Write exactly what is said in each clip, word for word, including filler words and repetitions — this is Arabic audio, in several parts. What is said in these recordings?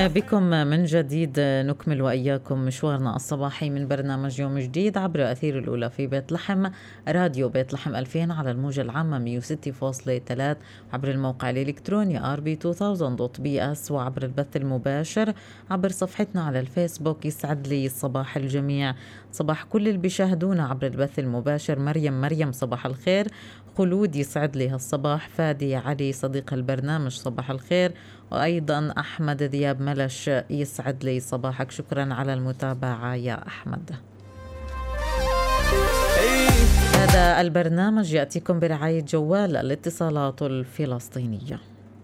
بكم من جديد نكمل وإياكم مشوارنا الصباحي من برنامج يوم جديد عبر أثير الأولى في بيت لحم، راديو بيت لحم ألفين على الموجة العامة مية وستة فاصلة ثلاثة، عبر الموقع الإلكتروني آر بي ألفين دوت بي إس، وعبر البث المباشر عبر صفحتنا على الفيسبوك. يسعد لي صباح الجميع، صباح كل اللي بيشاهدونا عبر البث المباشر. مريم مريم صباح الخير، خلود يسعد لي هالصباح، فادي علي صديق البرنامج صباح الخير، وأيضا أحمد ذياب ملش يسعد لي صباحك، شكرا على المتابعة يا أحمد. هذا البرنامج يأتيكم برعاية جوال الاتصالات الفلسطينية.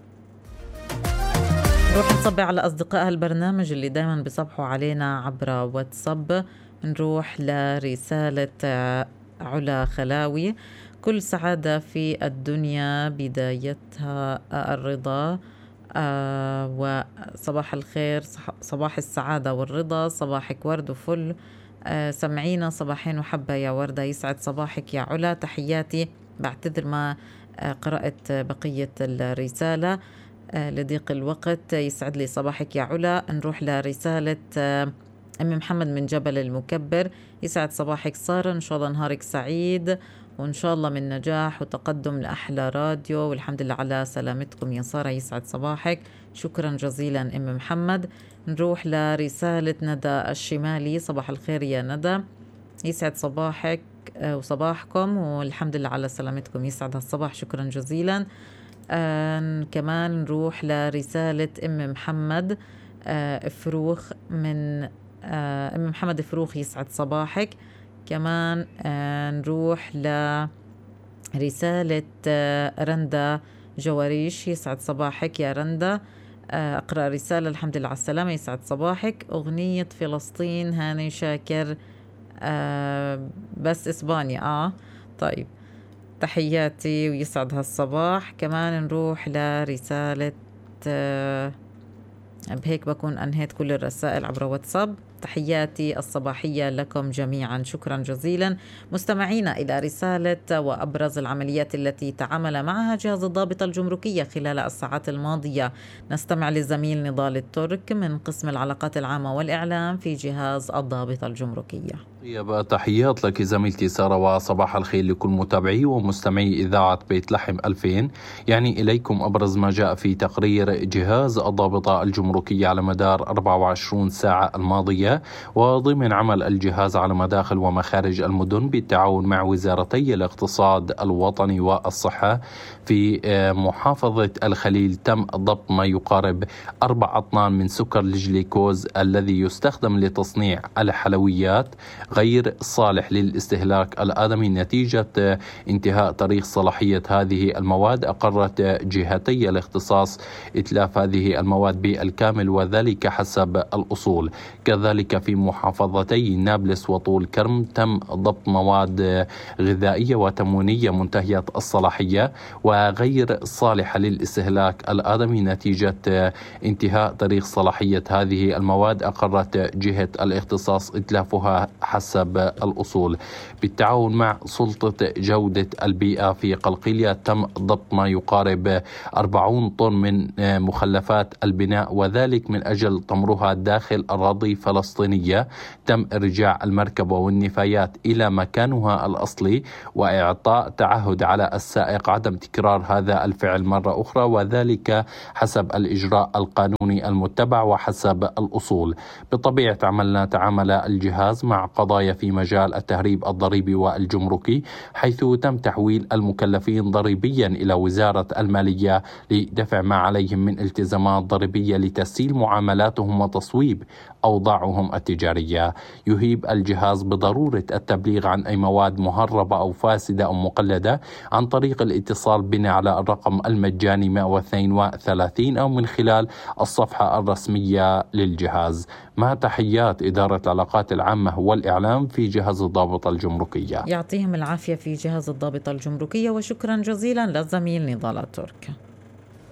نروح نصبح على أصدقاء البرنامج اللي دايما بيصبحوا علينا عبر واتساب. نروح لرسالة علا خلاوي، كل سعادة في الدنيا بدايتها الرضا، آه وصباح الخير، صباح السعادة والرضا، صباحك ورد وفل، آه سمعينا صباحين وحبة يا وردة، يسعد صباحك يا علا، تحياتي. بعتذر ما آه قرأت بقية الرسالة آه لضيق الوقت. يسعد لي صباحك يا علا. نروح لرسالة آه أم محمد من جبل المكبر، يسعد صباحك سارة، إن شاء الله نهارك سعيد وإن شاء الله من نجاح وتقدم لأحلى راديو، والحمد لله على سلامتكم يا سارة، يسعد صباحك، شكرا جزيلا أم محمد. نروح لرسالة ندى الشمالي، صباح الخير يا ندى، يسعد صباحك وصباحكم والحمد لله على سلامتكم، يسعد هالصباح، شكرا جزيلا. آه كمان نروح لرسالة أم محمد آه فروخ من آه أم محمد فروخ، يسعد صباحك. كمان آه نروح لرسالة آه رندا جواريش، يسعد صباحك يا رندا، آه أقرأ رسالة، الحمد لله على السلامة، يسعد صباحك. أغنية فلسطين هاني شاكر آه بس إسبانيا، آه طيب تحياتي ويسعد هالصباح. كمان نروح لرسالة آه بهيك بكون أنهيت كل الرسائل عبر واتساب. تحياتي الصباحية لكم جميعا، شكرا جزيلا. مستمعينا إلى رسالة وأبرز العمليات التي تعامل معها جهاز الضابطة الجمركية خلال الساعات الماضية، نستمع للزميل نضال الترك من قسم العلاقات العامة والإعلام في جهاز الضابطة الجمركية. يبقى تحيات لك زميلتي سارة، وصباح الخير لكل متابعي ومستمعي إذاعة بيت لحم ألفين. يعني إليكم أبرز ما جاء في تقرير جهاز الضابطة الجمركية على مدار أربع وعشرين ساعة الماضية، وضمن عمل الجهاز على مداخل ومخارج المدن بالتعاون مع وزارتي الاقتصاد الوطني والصحة. في محافظة الخليل تم ضبط ما يقارب أربع أطنان من سكر الجليكوز الذي يستخدم لتصنيع الحلويات غير صالح للاستهلاك الآدمي نتيجة انتهاء تاريخ صلاحية هذه المواد. أقرت جهتي الاختصاص إتلاف هذه المواد بالكامل وذلك حسب الأصول. كذلك في محافظتي نابلس وطول كرم تم ضبط مواد غذائية وتموينية منتهية الصلاحية وغير صالحة للاستهلاك الآدمي نتيجة انتهاء تاريخ صلاحية هذه المواد. أقرت جهة الاختصاص إتلافها حسب الأصول. بالتعاون مع سلطة جودة البيئة في قلقيلية تم ضبط ما يقارب أربعين طن من مخلفات البناء وذلك من أجل طمرها داخل أراضي فلسطينية. تم إرجاع المركبة والنفايات إلى مكانها الأصلي وإعطاء تعهد على السائق عدم تكرار هذا الفعل مرة أخرى وذلك حسب الإجراء القانوني المتبع وحسب الأصول. بطبيعة عملنا تعامل الجهاز مع قضايا في مجال التهريب الضريبي والجمركي، حيث تم تحويل المكلفين ضريبيا إلى وزارة المالية لدفع ما عليهم من التزامات ضريبية لتسهيل معاملاتهم وتصويب أوضاعهم التجارية. يهيب الجهاز بضرورة التبليغ عن أي مواد مهربة أو فاسدة أو مقلدة عن طريق الاتصال بنا على الرقم المجاني مئة واثنين وثلاثين أو من خلال الصفحة الرسمية للجهاز. مع تحيات إدارة العلاقات العامة والإعلام في جهاز الضابطة الجمركية. يعطيهم العافية في جهاز الضابطة الجمركية، وشكرا جزيلا للزميل نضال الترك.